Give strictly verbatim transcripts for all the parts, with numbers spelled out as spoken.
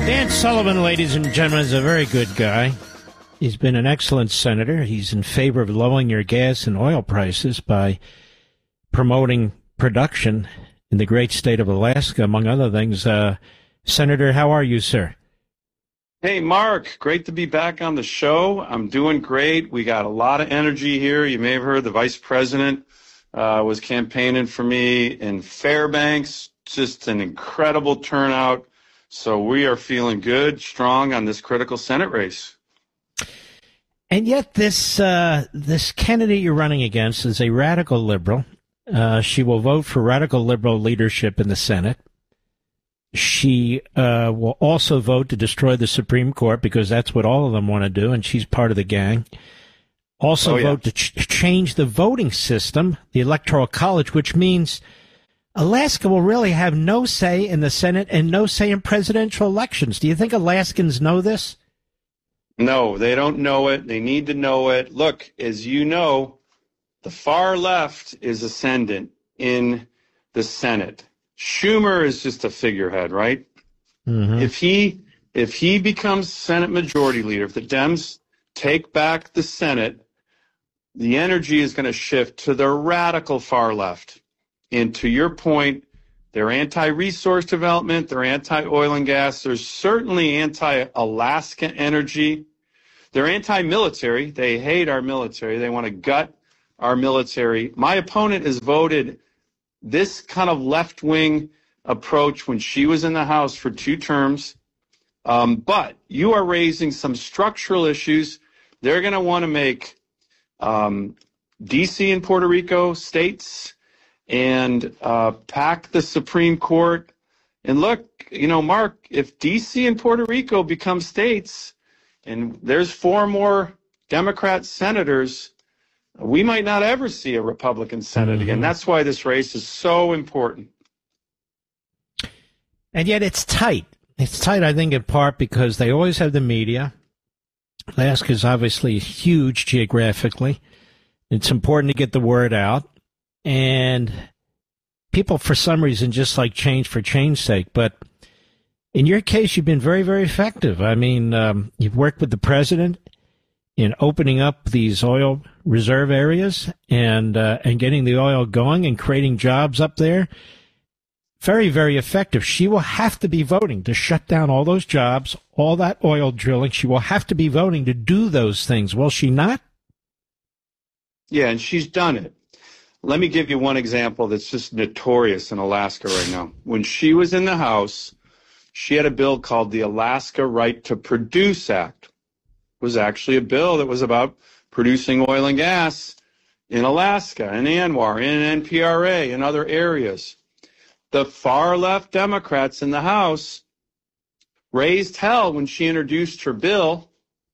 Dan Sullivan, ladies and gentlemen, is a very good guy. He's been an excellent senator. He's in favor of lowering your gas and oil prices by promoting production in the great state of Alaska, among other things. Uh, Senator, how are you, sir? Hey, Mark. Great to be back on the show. I'm doing great. We got a lot of energy here. You may have heard the vice president uh, was campaigning for me in Fairbanks. Just an incredible turnout. So we are feeling good, strong on this critical Senate race. And yet this uh, this candidate you're running against is a radical liberal. Uh, she will vote for radical liberal leadership in the Senate. She uh, will also vote to destroy the Supreme Court because that's what all of them want to do, and she's part of the gang. Also oh, yeah. vote to ch- change the voting system, the Electoral College, which means Alaska will really have no say in the Senate and no say in presidential elections. Do you think Alaskans know this? No, they don't know it. They need to know it. Look, as you know, the far left is ascendant in the Senate. Schumer is just a figurehead, right? Mm-hmm. If he if he becomes Senate Majority Leader, if the Dems take back the Senate, the energy is going to shift to the radical far left. And to your point, they're anti-resource development, they're anti-oil and gas, there's certainly anti-Alaska energy. They're anti-military. They hate our military. They want to gut our military. My opponent has voted this kind of left-wing approach when she was in the House for two terms. Um, but you are raising some structural issues. They're going to want to make um, D C and Puerto Rico states and uh, pack the Supreme Court. And look, you know, Mark, if D C and Puerto Rico become states, and there's four more Democrat senators, we might not ever see a Republican Senate mm-hmm. again. That's why this race is so important. And yet it's tight. It's tight, I think, in part because they always have the media. Alaska is obviously huge geographically. It's important to get the word out. And people, for some reason, just like change for change's sake. But in your case, you've been very, very effective. I mean, um, you've worked with the president in opening up these oil reserve areas and uh, and getting the oil going and creating jobs up there. Very, very effective. She will have to be voting to shut down all those jobs, all that oil drilling. She will have to be voting to do those things. Will she not? Yeah, and she's done it. Let me give you one example that's just notorious in Alaska right now. When she was in the House, she had a bill called the Alaska Right to Produce Act. It was actually a bill that was about producing oil and gas in Alaska, in ANWR, in N P R A, and other areas. The far-left Democrats in the House raised hell when she introduced her bill.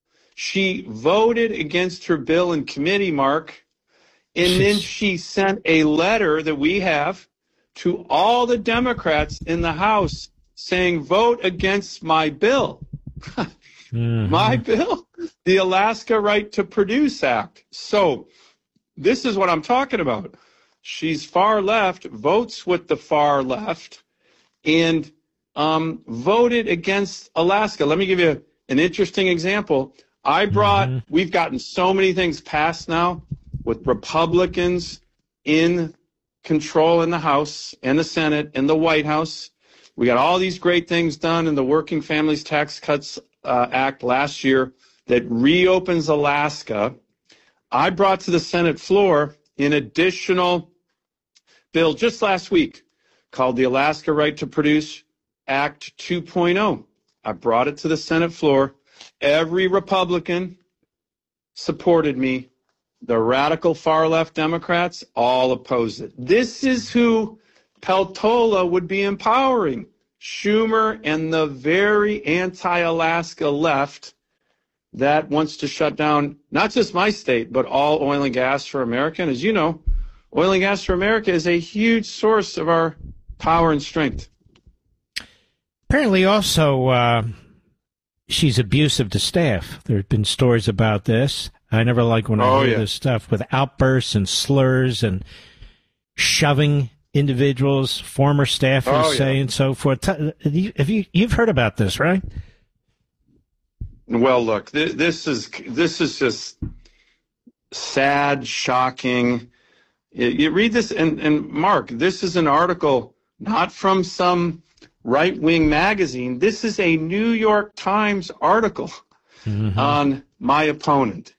She voted against her bill in committee, Mark, and then she sent a letter that we have to all the Democrats in the House saying, vote against my bill. mm-hmm. My bill? The Alaska Right to Produce Act. So this is what I'm talking about. She's far left, votes with the far left, and um, voted against Alaska. Let me give you an interesting example. I brought, mm-hmm. we've gotten so many things passed now with Republicans in control in the House and the Senate and the White House. We got all these great things done in the Working Families Tax Cuts uh, Act last year that reopens Alaska. I brought to the Senate floor an additional bill just last week called the Alaska Right to Produce Act two point oh. I brought it to the Senate floor. Every Republican supported me. The radical far-left Democrats all opposed it. This is who Peltola would be empowering. Schumer and the very anti-Alaska left that wants to shut down not just my state, but all oil and gas for America. And as you know, oil and gas for America is a huge source of our power and strength. Apparently also, uh, she's abusive to staff. There have been stories about this. I never like when I oh, hear yeah. this stuff with outbursts and slurs and shoving individuals, former staffers Oh, yeah. say and so forth. T- you- Have you you've heard about this, right? Well, look, th- this is this is just sad, shocking. You, you read this, and, and Mark, this is an article not from some right-wing magazine. This is a New York Times article mm-hmm. on my opponent.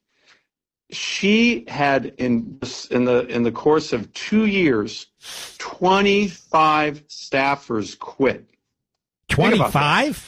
She had in in the in the course of two years, twenty-five staffers quit. Twenty-five.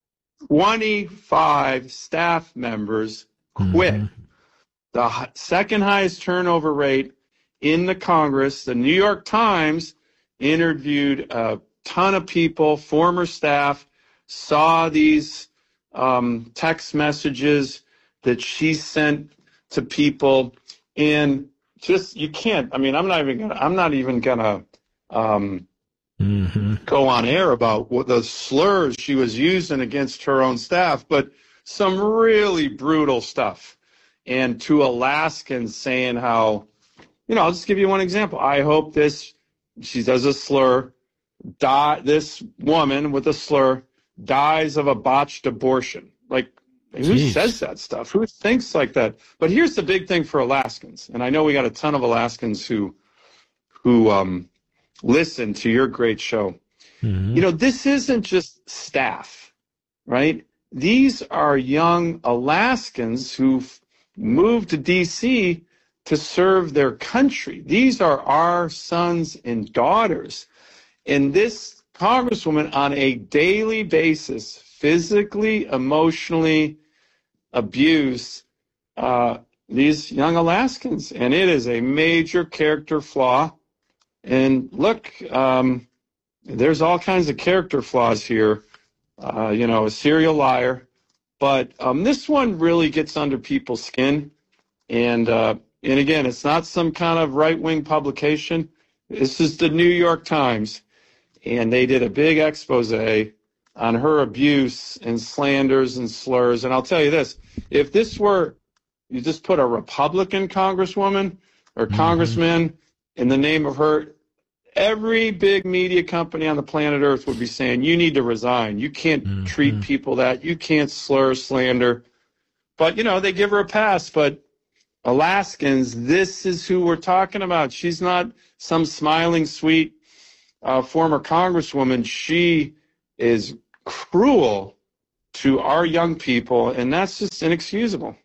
twenty-five staff members quit. Mm-hmm. The h- second highest turnover rate in the Congress. The New York Times interviewed a ton of people, former staff, saw these um, text messages that she sent to people, and just you can't. I mean, I'm not even gonna. I'm not even gonna. Um, Mm-hmm. go on air about what the slurs she was using against her own staff, but some really brutal stuff. And to Alaskans saying how, you know, I'll just give you one example. I hope this, she does a slur, die, this woman with a slur dies of a botched abortion. Like, who Jeez. says that stuff? Who thinks like that? But here's the big thing for Alaskans, and I know we got a ton of Alaskans who, who, um, listen to your great show. Mm-hmm. You know, this isn't just staff, right? These are young Alaskans who've moved to D C to serve their country. These are our sons and daughters. And this congresswoman on a daily basis physically, emotionally abuse uh, these young Alaskans. And it is a major character flaw. And look, um, there's all kinds of character flaws here. Uh, you know, a serial liar. But um, this one really gets under people's skin. And, uh, and again, it's not some kind of right-wing publication. This is the New York Times. And they did a big expose on her abuse and slanders and slurs. And I'll tell you this, if this were, you just put a Republican congresswoman or mm-hmm. congressman in the name of her, every big media company on the planet Earth would be saying, you need to resign. You can't mm-hmm. treat people that. You can't slur, slander. But, you know, they give her a pass. But Alaskans, this is who we're talking about. She's not some smiling, sweet uh, former congresswoman. She is cruel to our young people, and that's just inexcusable.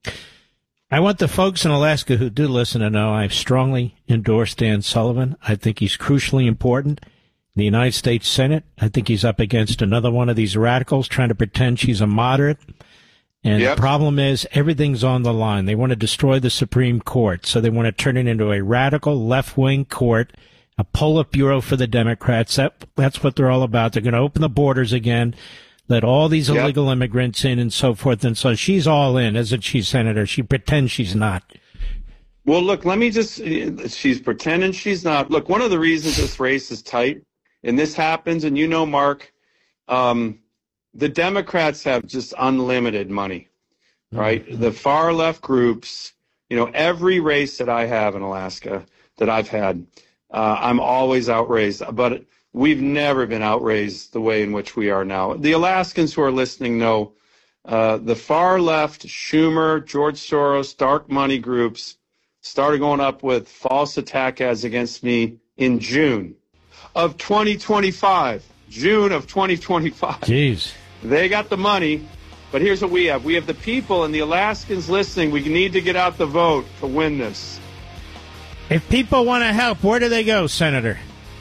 I want the folks in Alaska who do listen to know I strongly endorse Dan Sullivan. I think he's crucially important in the United States Senate. I think he's up against another one of these radicals trying to pretend she's a moderate. And yep. the problem is everything's on the line. They want to destroy the Supreme Court, so they want to turn it into a radical left-wing court, a Politburo for the Democrats. That, that's what they're all about. They're going to open the borders again, let all these yep. illegal immigrants in and so forth. And so she's all in, isn't she, Senator? She pretends she's not. Well, look, let me just, she's pretending she's not. Look, one of the reasons this race is tight, and this happens, and you know, Mark, um, the Democrats have just unlimited money, right? Mm-hmm. The far left groups, you know, every race that I have in Alaska that I've had, uh, I'm always outraised. But we've never been outraised the way in which we are now. The Alaskans who are listening know uh, the far left, Schumer, George Soros, dark money groups started going up with false attack ads against me in June of twenty twenty-five. June of twenty twenty-five. Jeez. They got the money, but here's what we have. We have the people and the Alaskans listening. We need to get out the vote to win this. If people want to help, where do they go, Senator?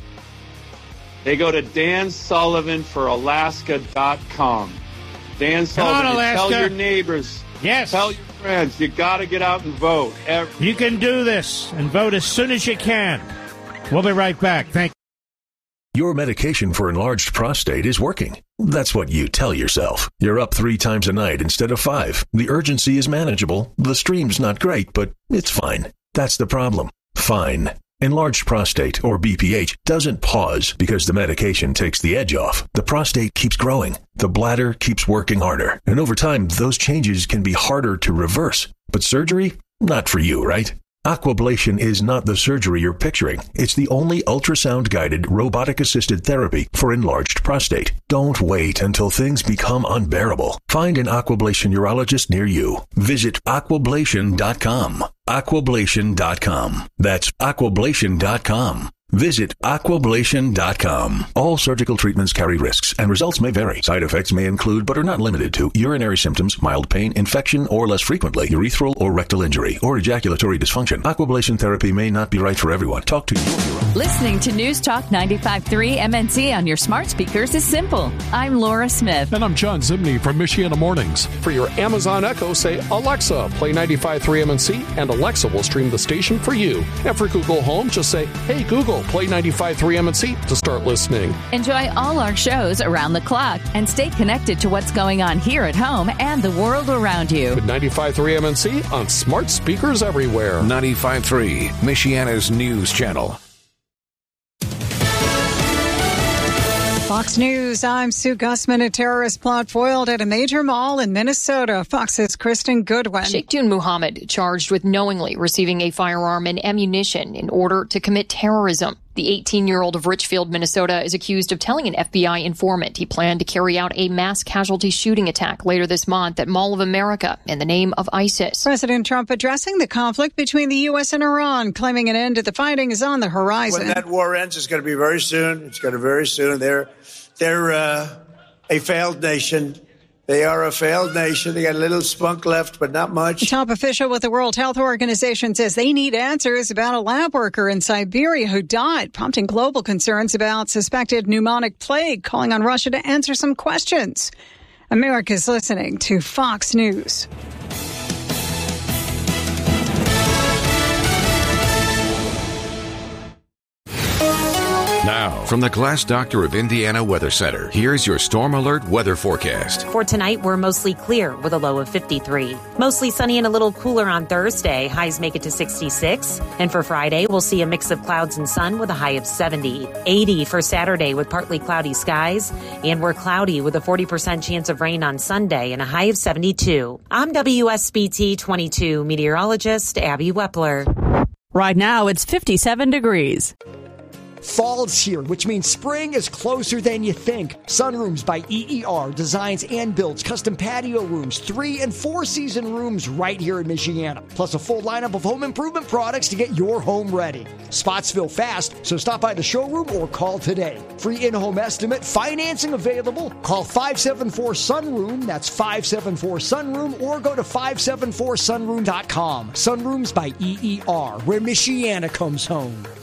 They go to Dan Sullivan for Alaska dot com. Dan Sullivan, on, you tell your neighbors. Yes. Tell your friends. You got to get out and vote. Every- you can do this and vote as soon as you can. We'll be right back. Thank you. Your medication for enlarged prostate is working. That's what you tell yourself. You're up three times a night instead of five. The urgency is manageable. The stream's not great, but it's fine. That's the problem. Fine. Enlarged prostate, or B P H, doesn't pause because the medication takes the edge off. The prostate keeps growing. The bladder keeps working harder. And over time, those changes can be harder to reverse. But surgery? Not for you, right? Aquablation is not the surgery you're picturing. It's the only ultrasound-guided, robotic-assisted therapy for enlarged prostate. Don't wait until things become unbearable. Find an Aquablation urologist near you. Visit aquablation dot com. aquablation dot com. That's aquablation dot com. Visit aquablation dot com. All surgical treatments carry risks, and results may vary. Side effects may include, but are not limited to, urinary symptoms, mild pain, infection, or less frequently, urethral or rectal injury, or ejaculatory dysfunction. Aquablation therapy may not be right for everyone. Talk to your urologist. Listening to News Talk ninety-five point three M N C on your smart speakers is simple. I'm Laura Smith. And I'm John Zimney from Michiana Mornings. For your Amazon Echo, say, Alexa, play ninety-five point three M N C, and Alexa will stream the station for you. And for Google Home, just say, hey, Google, play ninety-five point three M N C to start listening. Enjoy all our shows around the clock and stay connected to what's going on here at home and the world around you. With ninety-five point three M N C on smart speakers everywhere. ninety-five point three, Michiana's news channel. Fox News, I'm Sue Gussman. A terrorist plot foiled at a major mall in Minnesota. Fox's Kristen Goodwin. Sheikhtun Muhammad charged with knowingly receiving a firearm and ammunition in order to commit terrorism. The eighteen-year-old of Richfield, Minnesota, is accused of telling an F B I informant he planned to carry out a mass casualty shooting attack later this month at Mall of America in the name of ISIS. President Trump addressing the conflict between the U S and Iran, claiming an end to the fighting is on the horizon. When that war ends, it's going to be very soon. It's going to be very soon. They're, they're uh, a failed nation. They are a failed nation. They got a little spunk left, but not much. A top official with the World Health Organization says they need answers about a lab worker in Siberia who died, prompting global concerns about suspected pneumonic plague, calling on Russia to answer some questions. America's listening to Fox News. Now, from the Glass Doctor of Indiana Weather Center, here's your Storm Alert weather forecast. For tonight, we're mostly clear with a low of fifty-three. Mostly sunny and a little cooler on Thursday. Highs make it to sixty-six. And for Friday, we'll see a mix of clouds and sun with a high of seventy. eighty for Saturday with partly cloudy skies. And we're cloudy with a forty percent chance of rain on Sunday and a high of seventy-two. I'm W S B T twenty-two meteorologist Abby Wepler. Right now, it's fifty-seven degrees. Fall's here, which means spring is closer than you think. Sunrooms by E E R designs and builds custom patio rooms, three and four season rooms right here in Michiana. Plus a full lineup of home improvement products to get your home ready. Spots fill fast, so stop by the showroom or call today. Free in-home estimate, financing available. Call five seven four sunroom, that's five seven four sunroom, or go to five seven four sunroom dot com. Sunrooms by E E R, where Michiana comes home.